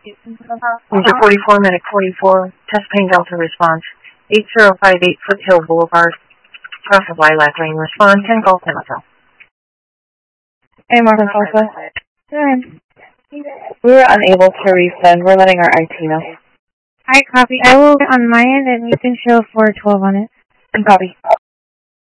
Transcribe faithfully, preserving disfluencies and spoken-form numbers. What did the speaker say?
User forty-four, Medic forty-four, Test Pain Delta response. eight zero five eight Foothill Boulevard, cross of Lilac Lane, respond ten Golf Hotel. Hey, Marcus Alpha. We were unable to resend. We're letting our I T know. Alright, copy. I will on my end and you can show four twelve on it. Copy.